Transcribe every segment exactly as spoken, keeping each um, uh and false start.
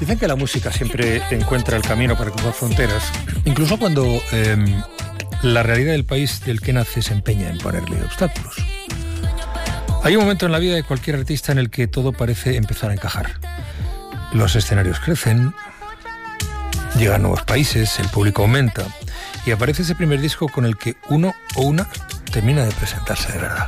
Dicen que la música siempre encuentra el camino para cruzar fronteras, incluso cuando eh, la realidad del país del que nace se empeña en ponerle obstáculos. Hay un momento en la vida de cualquier artista en el que todo parece empezar a encajar. Los escenarios crecen, llegan nuevos países, el público aumenta y aparece ese primer disco con el que uno o una termina de presentarse de verdad.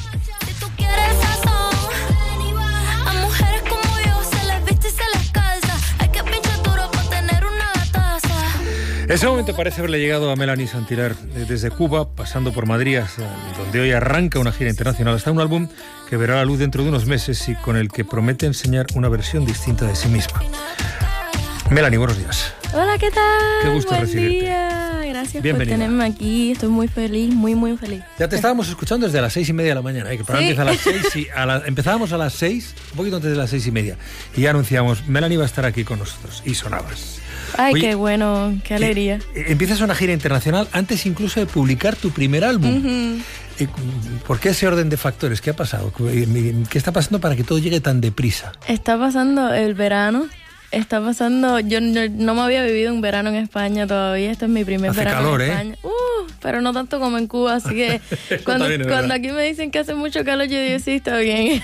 Ese momento parece haberle llegado a Melanie Santilar desde Cuba, pasando por Madrid, donde hoy arranca una gira internacional, hasta un álbum que verá la luz dentro de unos meses y con el que promete enseñar una versión distinta de sí misma. Melanie, buenos días. Hola, ¿qué tal? Qué gusto Buen recibirte. Día. Gracias Bienvenida. por tenerme aquí. Estoy muy feliz, muy, muy feliz. Ya te estábamos escuchando desde las seis y media de la mañana, ¿eh? Que para ¿Sí? empieza a las seis y a la, empezábamos a las seis, un poquito antes de las seis y media, y ya anunciamos, Melanie va a estar aquí con nosotros, y sonabas. Ay, Oye, qué bueno, qué alegría. Eh, empiezas una gira internacional antes incluso de publicar tu primer álbum. Uh-huh. Eh, ¿Por qué ese orden de factores? ¿Qué ha pasado? ¿Qué está pasando para que todo llegue tan deprisa? Está pasando el verano. Está pasando, yo no, no me había vivido un verano en España todavía, este es mi primer Hace verano calor, en ¿eh? España. Uh, pero no tanto como en Cuba, así que cuando, También es cuando verdad. aquí me dicen que hace mucho calor, yo digo, sí, está bien.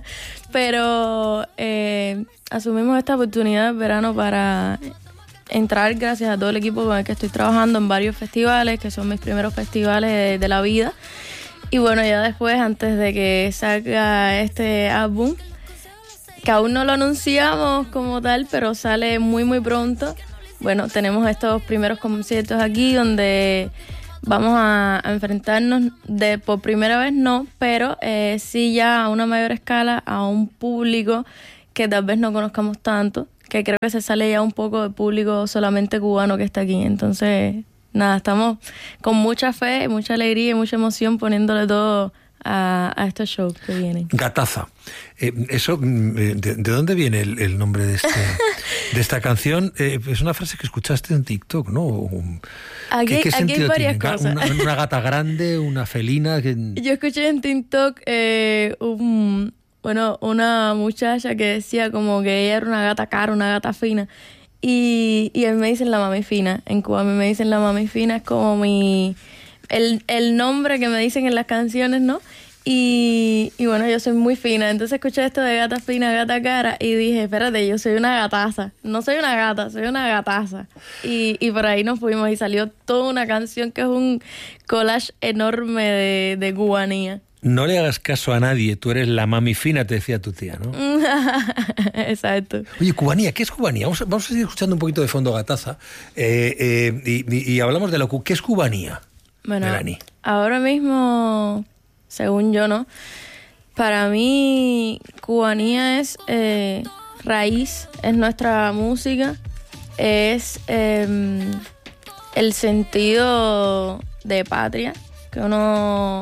Pero eh, asumimos esta oportunidad de verano para entrar, gracias a todo el equipo con el que estoy trabajando, en varios festivales, que son mis primeros festivales de, de la vida. Y bueno, ya después, antes de que salga este álbum, que aún no lo anunciamos como tal, pero sale muy muy pronto. Bueno, tenemos estos primeros conciertos aquí donde vamos a, a enfrentarnos de por primera vez no, pero eh, sí ya a una mayor escala a un público que tal vez no conozcamos tanto, que creo que se sale ya un poco del público solamente cubano que está aquí. Entonces, nada, estamos con mucha fe, mucha alegría y mucha emoción poniéndole todo A, a estos shows que vienen. Gataza. Eh, eso, ¿de, de dónde viene el, el nombre de, este, de esta canción? Eh, es una frase que escuchaste en TikTok, ¿no? Aquí, ¿Qué, qué aquí hay varias tiene? cosas. Una, una gata grande, una felina. Que... Yo escuché en TikTok eh, un, bueno, una muchacha que decía como que ella era una gata cara, una gata fina. Y, y a mí me dicen la mami fina. En Cuba a mí me dicen la mami fina, es como mi... El, el nombre que me dicen en las canciones, ¿no? Y, y bueno, yo soy muy fina. Entonces escuché esto de gata fina, gata cara y dije, espérate, yo soy una gataza. No soy una gata, soy una gataza. Y, y por ahí nos fuimos y salió toda una canción que es un collage enorme de, de cubanía. No le hagas caso a nadie, tú eres la mami fina, te decía tu tía, ¿no? Exacto. Oye, cubanía, ¿qué es cubanía? Vamos a, vamos a seguir escuchando un poquito de fondo Gataza eh, eh, y, y, y hablamos de lo que es cubanía. Bueno, Melanie. Ahora mismo, según yo, ¿no? Para mí, cubanía es eh, raíz, es nuestra música, es eh, el sentido de patria que uno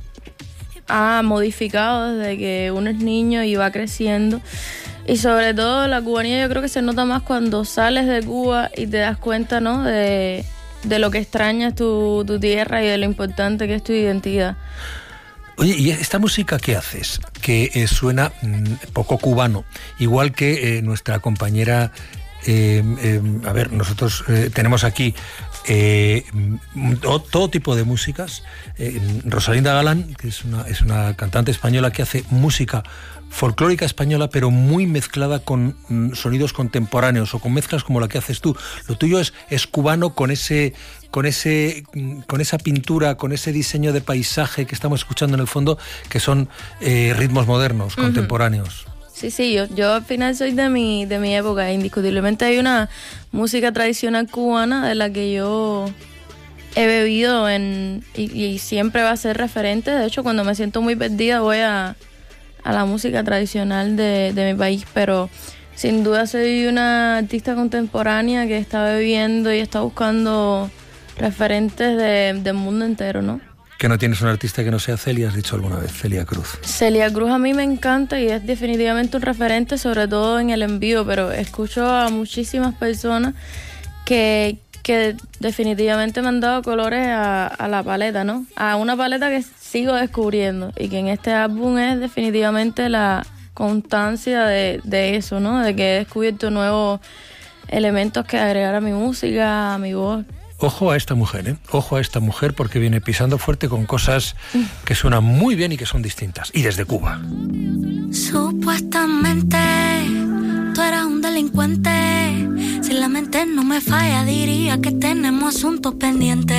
ha modificado desde que uno es niño y va creciendo. Y sobre todo la cubanía yo creo que se nota más cuando sales de Cuba y te das cuenta, ¿no? De... de lo que extrañas tu, tu tierra y de lo importante que es tu identidad. Oye, ¿y esta música qué haces? Que eh, suena mmm, poco cubano, igual que eh, nuestra compañera, eh, eh, a ver, nosotros eh, tenemos aquí eh, todo, todo tipo de músicas. Eh, Rosalinda Galán, que es una, es una cantante española que hace música folclórica española, pero muy mezclada con mm, sonidos contemporáneos o con mezclas como la que haces tú. Lo tuyo es, es cubano con ese, con ese, con esa pintura, con ese diseño de paisaje que estamos escuchando en el fondo, que son eh, ritmos modernos, uh-huh. contemporáneos. Sí, sí, yo, yo al final soy de mi, de mi época. Indiscutiblemente hay una música tradicional cubana de la que yo he bebido en, y, y siempre va a ser referente. De hecho, cuando me siento muy perdida voy a a la música tradicional de, de mi país, pero sin duda soy una artista contemporánea que está bebiendo y está buscando referentes de, del mundo entero, ¿no? Que no tienes un artista que no sea Celia, has dicho alguna vez, Celia Cruz. Celia Cruz a mí me encanta y es definitivamente un referente, sobre todo en el envío, pero escucho a muchísimas personas que, que definitivamente me han dado colores a, a la paleta, ¿no? A una paleta que sigo descubriendo y que en este álbum es definitivamente la, constancia de, de eso, ¿no? De que he descubierto nuevos elementos que agregar a mi música, a mi voz. Ojo a esta mujer, ¿eh? Ojo a esta mujer porque viene pisando fuerte con cosas que suenan muy bien y que son distintas. Y desde Cuba. Supuestamente tú eras un delincuente. Si la mente no me falla, diría que tenemos asuntos pendientes.